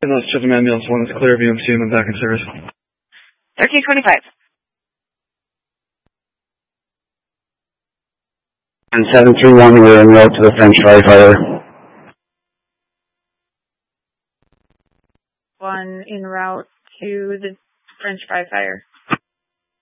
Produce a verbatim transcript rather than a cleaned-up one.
And those Chisholm ambulance one is clear, V M C, and I'm back in service. thirteen twenty-five. And seven three one, we're en route to the French Fry Fire. One en route to the French Fry Fire.